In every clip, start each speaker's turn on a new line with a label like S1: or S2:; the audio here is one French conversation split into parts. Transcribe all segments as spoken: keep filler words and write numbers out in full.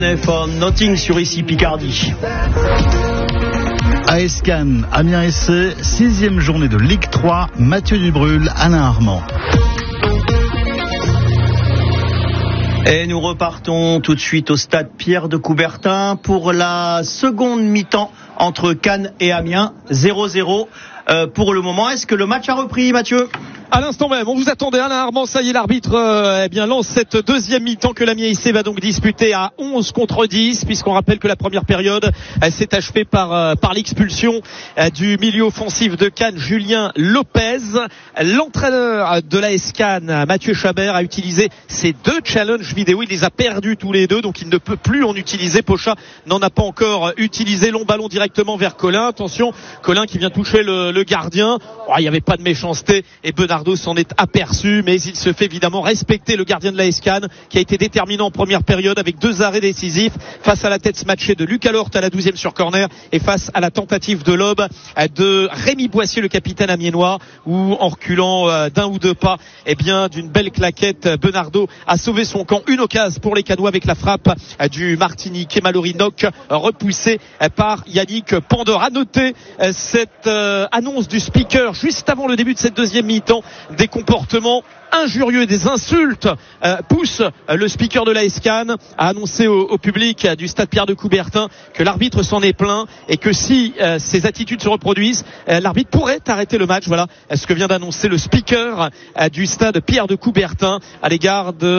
S1: Nothing sur ici Picardie.
S2: A S Cannes, Amiens S C, sixième journée de Ligue trois, Mathieu Dubrul, Alain Armand.
S1: Et nous repartons tout de suite au stade Pierre de Coubertin pour la seconde mi-temps entre Cannes et Amiens, zéro zéro euh, pour le moment. Est-ce que le match a repris, Mathieu ?
S3: À l'instant même, on vous attendait, Alain Armand, ça y est, l'arbitre euh, eh bien lance cette deuxième mi-temps que l'Amiens I C va donc disputer à onze contre dix, puisqu'on rappelle que la première période euh, s'est achevée par euh, par l'expulsion euh, du milieu offensif de Cannes, Julien Lopez. L'entraîneur de l'A S Cannes, Mathieu Chabert, a utilisé ces deux challenges vidéo. Il les a perdus tous les deux, donc il ne peut plus en utiliser. Pocha n'en a pas encore utilisé. Long ballon directement vers Colin. Attention, Colin qui vient toucher le, le gardien. Oh, il n'y avait pas de méchanceté et Benardo s'en est aperçu, mais il se fait évidemment respecter, le gardien de l'A S Cannes, qui a été déterminant en première période avec deux arrêts décisifs face à la tête smatchée de Lucas Lort à la douzième sur corner et face à la tentative de lob de Rémi Boissier, le capitaine amiénois, où en reculant d'un ou deux pas, eh bien d'une belle claquette, Benardo a sauvé son camp. Une occasion pour les Cannois avec la frappe du Martiniquais Mallory Nock, repoussé par Yannick Pandor. À noter cette annonce du speaker juste avant le début de cette deuxième mi-temps. Des comportements injurieux et des insultes euh, poussent euh, le speaker de l'A S Cannes à annoncer au, au public euh, du stade Pierre de Coubertin que l'arbitre s'en est plaint et que si euh, ces attitudes se reproduisent, euh, l'arbitre pourrait arrêter le match. Voilà euh, ce que vient d'annoncer le speaker euh, du stade Pierre de Coubertin à l'égard de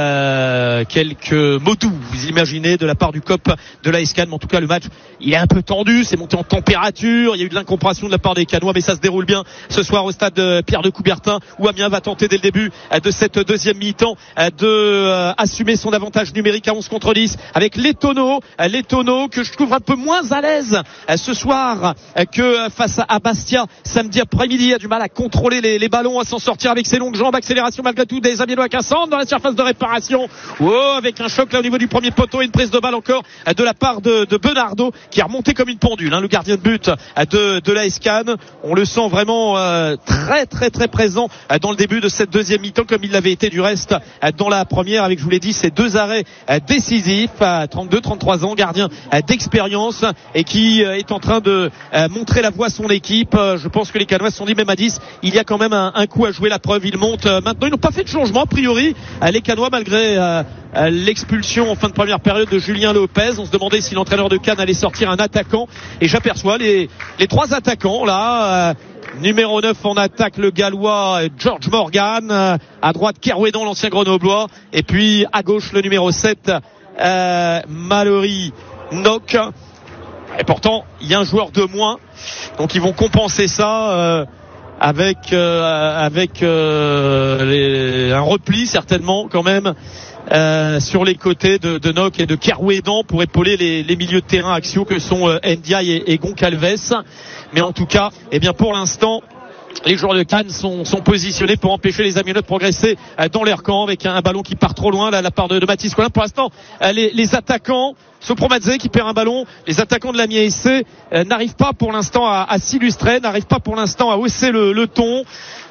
S3: euh, quelques mots doux, vous imaginez, de la part du cop de l'A S Cannes. Mais en tout cas, le match, il est un peu tendu, c'est monté en température, il y a eu de l'incompréhension de la part des Cannois, mais ça se déroule bien ce soir au stade de Pierre de Coubertin, où Amiens va tenter dès le début de cette deuxième mi-temps de euh, assumer son avantage numérique à onze contre dix avec Letono, Letono que je trouve un peu moins à l'aise euh, ce soir euh, que face à Bastia samedi après-midi. Il a du mal à contrôler les, les ballons, à s'en sortir avec ses longues jambes. Accélération malgré tout des Amiénois avec un centre dans la surface de réparation. Oh, avec un choc là au niveau du premier poteau et une prise de balle encore euh, de la part de, de Benardo qui a remonté comme une pendule, hein, le gardien de but euh, de, de l'A S Cannes. On le sent vraiment euh, très très très présent euh, dans le début de cette deuxième mi-temps, comme il l'avait été du reste dans la première, avec, je vous l'ai dit, ces deux arrêts décisifs. Trente-deux trente-trois ans, gardien d'expérience et qui est en train de montrer la voie à son équipe. Je pense que les Cannois se sont dit, même à dix, il y a quand même un, un coup à jouer. La preuve, ils montent maintenant. Ils n'ont pas fait de changement a priori, les Cannois, malgré euh, l'expulsion en fin de première période de Julien Lopez. On se demandait si l'entraîneur de Cannes allait sortir un attaquant, et j'aperçois les, les trois attaquants là. euh, Numéro neuf en attaque, le Gallois George Morgan. À droite, Kerouédan, l'ancien Grenoblois. Et puis à gauche, le numéro sept, euh, Mallory Nock. Et pourtant, il y a un joueur de moins. Donc ils vont compenser ça euh, avec euh, avec euh, les, un repli certainement quand même. Euh, sur les côtés de, de Nock et de Kerouédan pour épauler les, les milieux de terrain axiaux que sont euh, Ndiaye et, et Goncalves. Mais en tout cas, eh bien pour l'instant, les joueurs de Cannes sont, sont positionnés pour empêcher les Amiénois de progresser euh, dans leur camp avec un, un ballon qui part trop loin là, à la part de, de Mathis Colin. Pour l'instant, euh, les, les attaquants, Sopromadze qui perd un ballon, les attaquants de l'Amiens S C euh, n'arrivent pas pour l'instant à, à s'illustrer, n'arrivent pas pour l'instant à hausser le, le ton.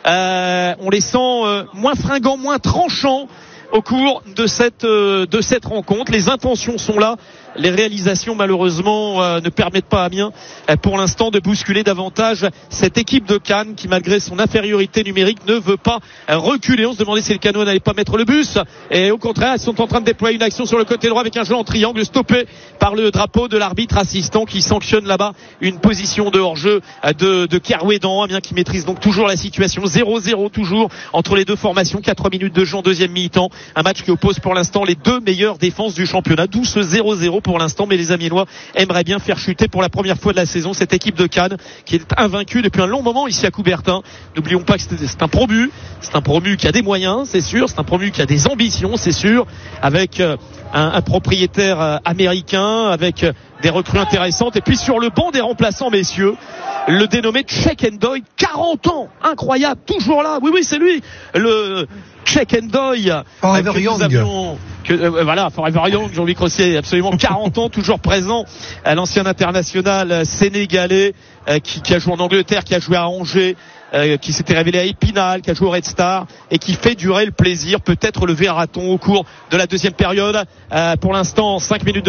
S3: Euh, on les sent euh, moins fringants, moins tranchants au cours de cette euh, de cette rencontre. Les intentions sont là, les réalisations malheureusement euh, ne permettent pas à Amiens euh, pour l'instant de bousculer davantage cette équipe de Cannes qui, malgré son infériorité numérique, ne veut pas euh, reculer. On se demandait si les Cannois n'allaient pas mettre le bus, et au contraire ils sont en train de déployer une action sur le côté droit avec un jeu en triangle stoppé par le drapeau de l'arbitre assistant qui sanctionne là-bas une position de hors-jeu euh, de, de Kerouédan. Amiens qui maîtrise donc toujours la situation, zéro zéro toujours entre les deux formations, quatre minutes de jeu en deuxième mi-temps. Un match qui oppose pour l'instant les deux meilleures défenses du championnat, d'où ce zéro zéro pour l'instant. Mais les Amiénois aimeraient bien faire chuter pour la première fois de la saison cette équipe de Cannes qui est invaincue depuis un long moment ici à Coubertin. N'oublions pas que c'est, c'est un promu, c'est un promu qui a des moyens, c'est sûr, c'est un promu qui a des ambitions, c'est sûr, avec euh, un, un propriétaire euh, américain, avec euh, des recrues intéressantes. Et puis sur le banc des remplaçants, messieurs, le dénommé Check Ndoye, quarante ans, incroyable, toujours là. Oui, oui, c'est lui, le Check Ndoye.
S4: Forever euh, Young.
S3: Avions, que, euh, voilà, Forever Young, Jean-Louis Crossier, absolument quarante ans, toujours présent, à l'ancien international sénégalais, euh, qui, qui a joué en Angleterre, qui a joué à Angers, euh, qui s'était révélé à Épinal, qui a joué au Red Star et qui fait durer le plaisir. Peut-être le verra-t-on au cours de la deuxième période. Euh, pour l'instant, cinq minutes de